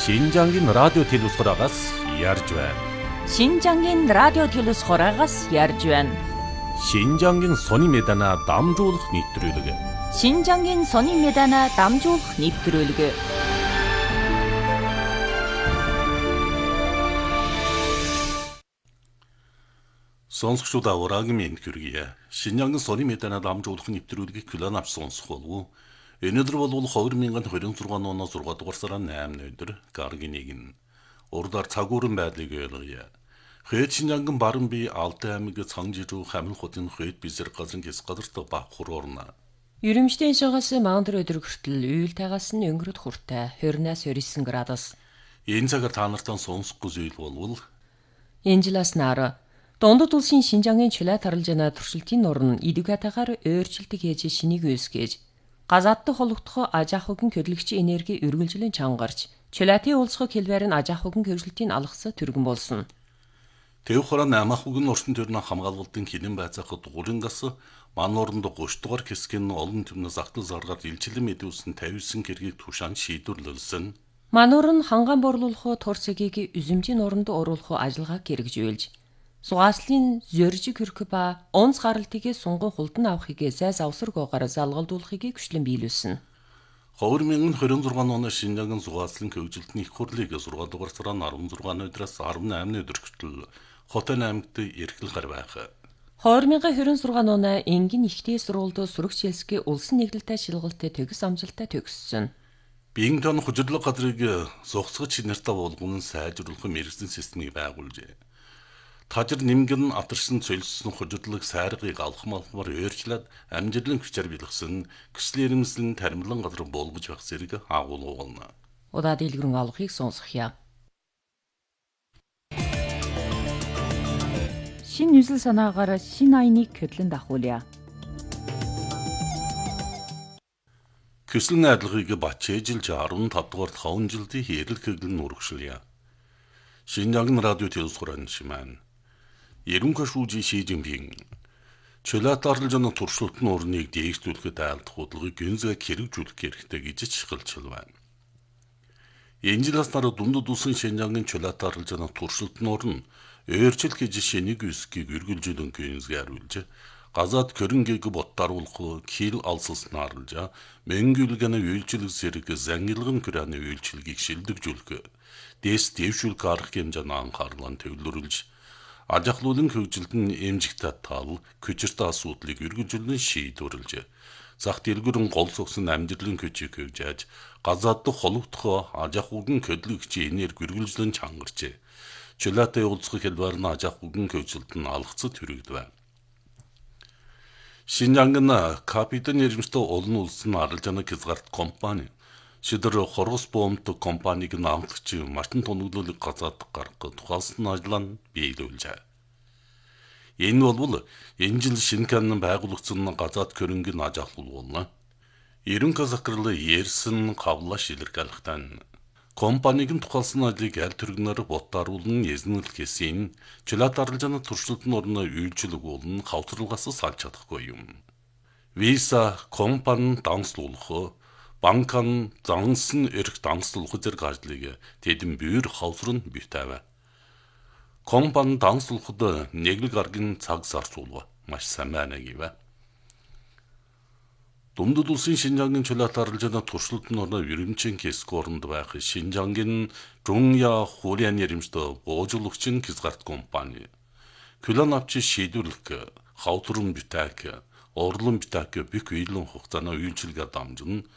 신장인 라디오 телевизорагаас ярьж байна. 신장인 라디오 телевизорагаас ярьж байна. 신장인 сони мэдана дамжуулах нэвтрүүлэг. 신장인 сони мэдана дамжуулах нэвтрүүлэг. Сонсогчдаа ураагийн мэнд хүргэе. Шинжангийн сони мэдана дамжуулах нэвтрүүлгийг клан авч сонсох болов. Өнөөдөр бол 2026 оны 6 дугаар сарын 8-ны өдөр гаргийн нэгэн. Урдаар цагуурын байдлыг ойлгоё. Хөөд Шинжангийн баран бие Алтай аймаг Цангижуу Хамил хотын хөөд бизэр газрын хэс газарт бавхур орно. Ерөмжтийн шагаас мандар өдөр хүртэл үйл тагаас нь өнгөрөд хүртэ 20-29 градус. Энэ цагаар та нартай сонсохгүй зүйл болвол энэ жилээс наар Дундад улсын Шинжангийн чөлөөт арилжааны туршилтын нурн эдүгатагаар өөрчлөлт хийж шинийг үүсгэж газааддах холбогдох аж ахуйн хөдөлгөгчийн энерги үргэлжлэн чангарч чөлөөтийн уулзах хэлбэр нь аж ахуйн хөгжлөлтийн алгасаа түргэн болсон. Тэвхара 8 ахуйн орчин төрний хамгаалалтын хилэн байцаахад дугуурын гас манууранд 30 дугаар хэсгийн олон түмнээс ахтал заргаар илчлэн мэдүүлсэн 59 хэргийг тушаан шийдвэрлэлсэн. Мануур нь хангаан борлуулах турцгийг үзэмжийн нуранд оруулах ажиллагааг хэрэгжүүлж Сугааслын зөржиг хөрх ба онц гаралтыг сунган хулдан авахыг зайс авсаргоогоор залгалдуулахыг хүчлэн биелүүлсэн. 2026 оны Шинжангийн Сугааслын хөгжилтний их хурлыг 6 дугаар сарын 16-ны өдрөөс 18-ны өдөр хүртэл Хотын аймагт эрхлэх гар байх. 2026 оны энгийн ихтэй сургуульд сурагч хэлсгийн улсын нэгдэлтэй шилгалтай төгс амжилттай төгссөн. Биеийн тон хөжирлөг газрыг зогсгож нартаа болгон сайжруулах мэрэгсэн системийг байгуулжээ. Тажир нэмгэн атарсан цөлссөн хөжирлөг сайргыг алхмалхмаар өөрчлөд амжилтын хүчээр бэлгсэн көсөл ирэмслэн таримлан газар болгож байх зэрэг агуулгуулна. Удаа дэлгэрэн олохыг сонсохъя. Шин нүсэл санаагаар шин айныг хөдлөн дахуулъя. Көсөл найдлагыг бачээжилж 15 дугаар 5 жилдийн хэрэл хэглэн урагшлъя. Шинжангийн радио телевизорын шимэн Ерөнхий шүүжийн Ши Жинпин чөлөөт арилжааны туршилтын урныг дээшлүүлэхэд айлдах бодлогыг гэнзэг хэрэгжүүлэх хэрэгтэй гэж чиглэлж байна. Энэ жилээс дараа Дундад улсын Шинжангийн чөлөөт арилжааны туршилтын урн өөрчлөлт гэж шинийг үсгийг үргэлжлүүлэн гэнзэг хариулж газаад хөрөнгөийг боттаруулах кил алсалсан арилжаа мөнгөлгөний үйлчлэг зэрэг зангилгын күрээний үйлчлэгийг шилдэгжүүлэх дэс дэвшүүлэх арга хэмжээний анхаарлаа төвлөрүүлж аж ахуйн хөгжилтөнд эмжигтэй тал хүчиртэй асуудлыг үргэлжлэн шийдвэрлэж зах дэлгүүрэн гол согсон амьдралын хүчийг хөгжиж газааддах холбогдох аж ахуйн хөдөлгөгчийн энерги үргэлжлэн чангарч чөлөөтэй уулзах хэлбэр нь аж ахуйн хөгжилтөнд алгацад хүрэгдэв. Шинжангийн капитан нэрмжтэй олон улсын арилжааны хязгаарт компани шидэр хоргос бомб компаниг намлагч Мартин тоноглолыг газаадах гаргах тухайлсан ажлаа биелүүлжээ. Энэ бол энэ жил Шинкан байгуулагдсан газаад хөрөнгөний аж ахуй болно. Ерөнхий захирал Ерсэн Хавлаш илэрхийлэхдээ компаниг тухайлсан ажлыг аль түргнээр боттааруулан эзнэл хэсийн чөлөөт арилжааны туршилтын орны үйлчлэг болон хавцралгаас салж чадахгүй юм. Виса компани данслуулах банкан зансан эрх данслуулах зэрэг ажлыг тэдэн бүйр хавсрын битээв. Компани данслуулахад нэглэг аргын цаг зарцуулва маш сайн байна гэв. Дундад улсын Шинжангийн чөлөөт арилжааны туршилтын орны ерөнхий хэсэг оронд байх Шинжангийн Жунья Хурян нэрмжтэй боожуулагчийн хязгаарт компани клан авч шийдвэрлэх хавтрын битэк орлон битэк бик үйлэн хугацааны үйлчилгээ дамжин